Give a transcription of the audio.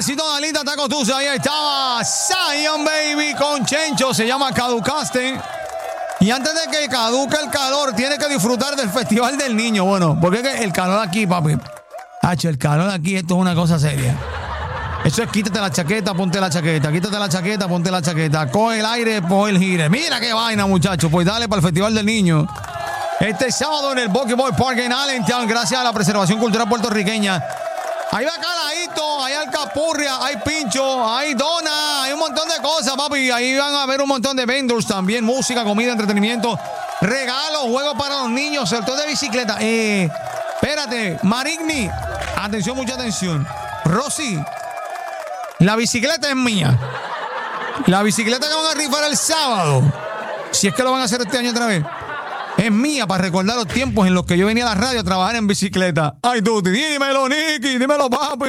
botecito de alita Taco Tuesday. Ahí estaba Zion Baby con Chencho. Se llama Caducaste. Y antes de que caduque el calor, tiene que disfrutar del Festival del Niño. Bueno, porque es que el calor aquí, papi. Hacho, el calor aquí, esto es una cosa seria. Eso es quítate la chaqueta, ponte la chaqueta. Quítate la chaqueta, ponte la chaqueta. Coge el aire, coge el gire. Mira qué vaina, muchachos. Pues dale para el Festival del Niño. Este sábado en el Bucky Boy Park en Allentown, gracias a la preservación cultural puertorriqueña. Ahí va Caladito, hay alcapurria, hay pincho, hay dona, hay un montón de cosas, papi. Ahí van a ver un montón de vendors también, música, comida, entretenimiento, regalos, juegos para los niños, sorteo de bicicleta. Espérate, Marigny, atención, mucha atención. Rosy, la bicicleta es mía. La bicicleta que van a rifar el sábado, si es que lo van a hacer este año otra vez, es mía para recordar los tiempos en los que yo venía a la radio a trabajar en bicicleta. Ay, tú, dímelo, Nicky, dímelo, papi.